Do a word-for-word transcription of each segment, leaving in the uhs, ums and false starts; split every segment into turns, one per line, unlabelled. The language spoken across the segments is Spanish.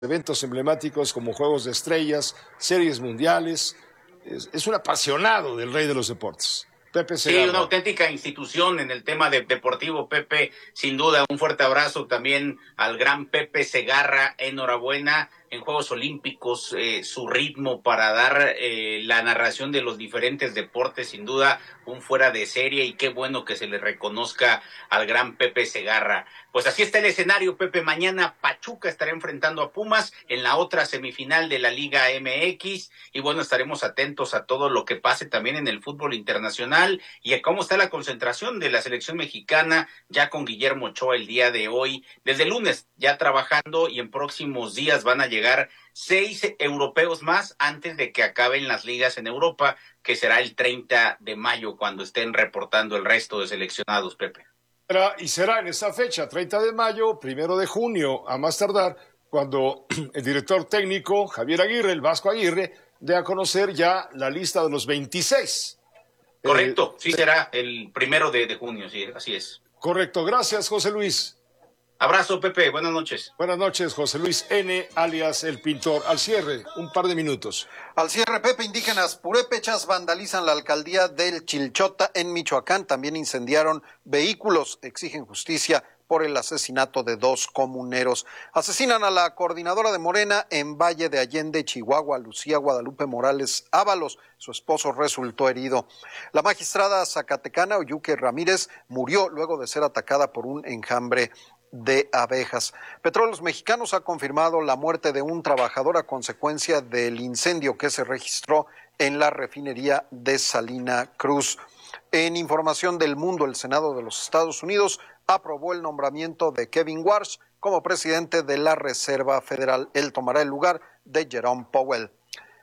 eventos emblemáticos como Juegos de Estrellas, series mundiales. Es, es un apasionado del rey de los deportes. Pepe Segarra.
Sí, una auténtica institución en el tema de deportivo, Pepe, sin duda. Un fuerte abrazo también al gran Pepe Segarra. Enhorabuena en Juegos Olímpicos, eh, su ritmo para dar eh, la narración de los diferentes deportes, sin duda un fuera de serie, y qué bueno que se le reconozca al gran Pepe Segarra. Pues así está el escenario, Pepe. Mañana Pachuca estará enfrentando a Pumas en la otra semifinal de la Liga M X, y bueno, estaremos atentos a todo lo que pase también en el fútbol internacional y a cómo está la concentración de la selección mexicana, ya con Guillermo Ochoa el día de hoy, desde el lunes ya trabajando, y en próximos días van a llegar seis europeos más antes de que acaben las ligas en Europa, que será el treinta de mayo cuando estén reportando el resto de seleccionados, Pepe.
Y será en esa fecha, treinta de mayo, primero de junio, a más tardar, cuando el director técnico, Javier Aguirre, el Vasco Aguirre, dé a conocer ya la lista de los veintiséis.
Correcto,
eh,
sí será el primero de, de junio, sí, así es.
Correcto, gracias, José Luis.
Abrazo, Pepe, buenas noches.
Buenas noches, José Luis N., alias El Pintor. Al cierre, un par de minutos.
Al cierre, Pepe, indígenas purépechas vandalizan la alcaldía del Chilchota en Michoacán. También incendiaron vehículos, exigen justicia por el asesinato de dos comuneros. Asesinan a la coordinadora de Morena en Valle de Allende, Chihuahua, Lucía Guadalupe Morales Ábalos. Su esposo resultó herido. La magistrada zacatecana Oyuque Ramírez murió luego de ser atacada por un enjambre de abejas. Petróleos Mexicanos ha confirmado la muerte de un trabajador a consecuencia del incendio que se registró en la refinería de Salina Cruz. En información del mundo, el Senado de los Estados Unidos aprobó el nombramiento de Kevin Warsh como presidente de la Reserva Federal. Él tomará el lugar de Jerome Powell.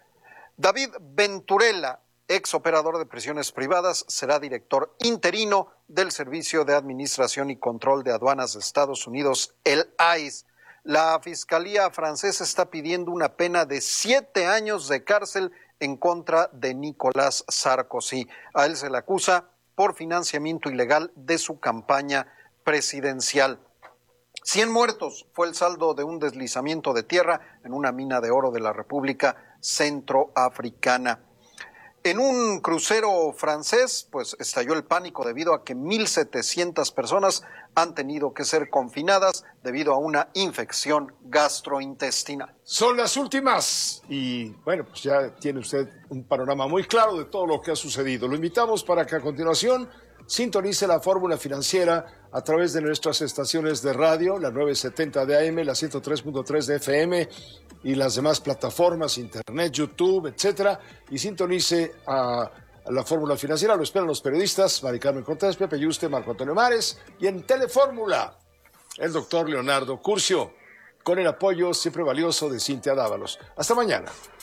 David Venturella, ex operador de prisiones privadas, será director interino del Servicio de Administración y Control de Aduanas de Estados Unidos, el I C E. La Fiscalía francesa está pidiendo una pena de siete años de cárcel en contra de Nicolás Sarkozy. A él se le acusa por financiamiento ilegal de su campaña presidencial. Cien muertos fue el saldo de un deslizamiento de tierra en una mina de oro de la República Centroafricana. En un crucero francés, pues estalló el pánico debido a que mil setecientas personas han tenido que ser confinadas debido a una infección gastrointestinal.
Son las últimas y bueno, pues ya tiene usted un panorama muy claro de todo lo que ha sucedido. Lo invitamos para que a continuación sintonice la fórmula financiera a través de nuestras estaciones de radio, la nueve setenta de A M, la ciento tres punto tres de F M y las demás plataformas, internet, YouTube, etcétera, y sintonice a, a la fórmula financiera. Lo esperan los periodistas Mari Carmen Cortés, Pepe Yuste, Marco Antonio Mares, y en Telefórmula el doctor Leonardo Curcio, con el apoyo siempre valioso de Cintia Dávalos. Hasta mañana.